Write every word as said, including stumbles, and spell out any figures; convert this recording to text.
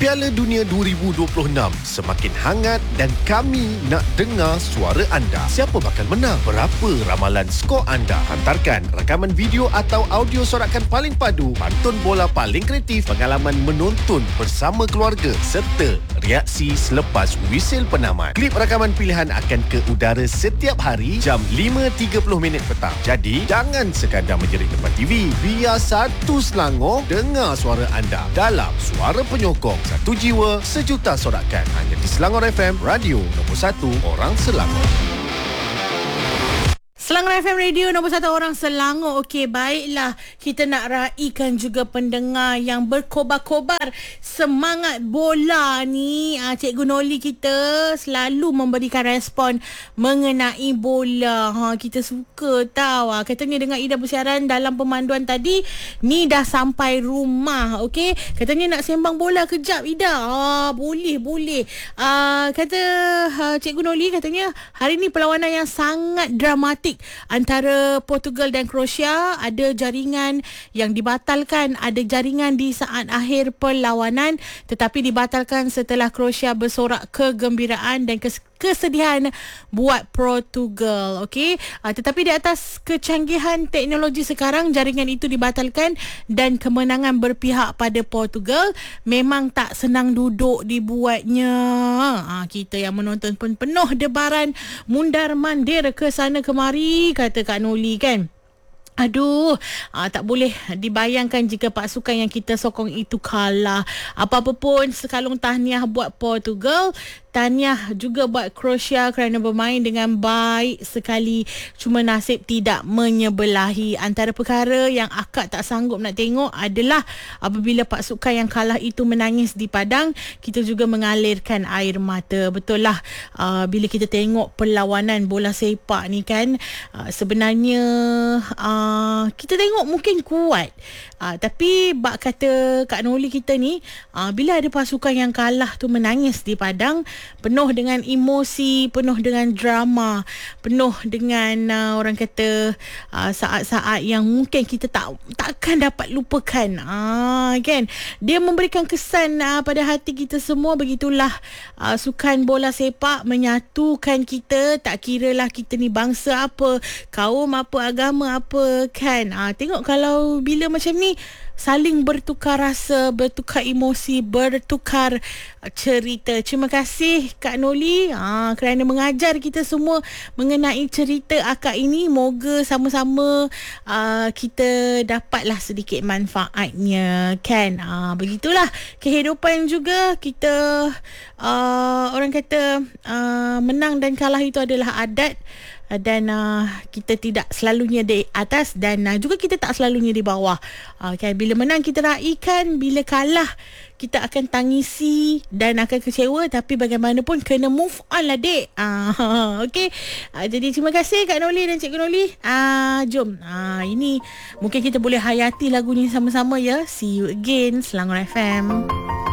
Piala Dunia dua ribu dua puluh enam semakin hangat dan kami nak dengar suara anda. Siapa bakal menang? Berapa ramalan skor anda? Hantarkan rakaman video atau audio sorakan paling padu, pantun bola paling kreatif, pengalaman menonton bersama keluarga serta reaksi selepas wisil penamat. Klip rakaman pilihan akan ke udara setiap hari jam lima tiga puluh minit petang. Jadi, jangan sekadar menjerit depan T V. Biar satu Selangor dengar suara anda dalam Suara Penyokong. Satu jiwa, sejuta sorakan. Hanya di Selangor F M, radio nombor satu orang Selangor. Selangor F M Radio nombor satu orang Selangor. Okey, baiklah. Kita nak raikan juga pendengar yang berkobar-kobar semangat bola ni. Ah, Cikgu Noli kita selalu memberikan respon mengenai bola. Ha, kita suka tahu. Ah, katanya dengan Ida bersiaran dalam pemanduan tadi, ni dah sampai rumah. Okey, katanya nak sembang bola kejap Ida. Ah, boleh, boleh. Ah, kata ah, Cikgu Noli katanya hari ni perlawanan yang sangat dramatik antara Portugal dan Croatia. Ada jaringan yang dibatalkan, ada jaringan di saat akhir perlawanan, tetapi dibatalkan setelah Croatia bersorak kegembiraan dan kes- kesedihan buat Portugal. Okey, uh, tetapi di atas kecanggihan teknologi sekarang, jaringan itu dibatalkan dan kemenangan berpihak pada Portugal. Memang tak senang duduk dibuatnya. Uh, kita yang menonton pun penuh debaran, mundar mandir ke sana kemari, kata Kak Noli kan. Aduh, aa, tak boleh dibayangkan jika pasukan yang kita sokong itu kalah. Apa-apa pun, sekalung tahniah buat Portugal, tahniah juga buat Croatia kerana bermain dengan baik sekali. Cuma nasib tidak menyebelahi. Antara perkara yang akak tak sanggup nak tengok adalah apabila pasukan yang kalah itu menangis di padang, kita juga mengalirkan air mata. Betul lah, aa, bila kita tengok perlawanan bola sepak ni kan, aa, sebenarnya aa, Uh, kita tengok mungkin kuat, uh, tapi bak kata Kak Noli kita ni, uh, bila ada pasukan yang kalah tu menangis di padang, penuh dengan emosi, penuh dengan drama, penuh dengan uh, orang kata uh, saat-saat yang mungkin kita tak takkan dapat lupakan, uh, kan. Dia memberikan kesan uh, pada hati kita semua. Begitulah uh, sukan bola sepak menyatukan kita, tak kiralah kita ni bangsa apa, kaum apa, agama apa kan. Ah, tengok kalau bila macam ni saling bertukar rasa, bertukar emosi, bertukar cerita. Terima kasih Kak Noli ah, kerana mengajar kita semua mengenai cerita akak ini. Moga sama-sama ah, kita dapatlah sedikit manfaatnya kan. Ah, begitulah kehidupan juga. Kita ah, orang kata ah, menang dan kalah itu adalah adat, dan uh, kita tidak selalunya di atas, dan uh, juga kita tak selalunya di bawah. Uh, okay, bila menang kita raikan, bila kalah kita akan tangisi dan akan kecewa, tapi bagaimanapun kena move on lah dek. Uh, okay, uh, jadi terima kasih Kak Noli dan Cikgu Noli. Uh, jom, uh, ini mungkin kita boleh hayati lagu ni sama-sama ya. See you again, Selangor F M.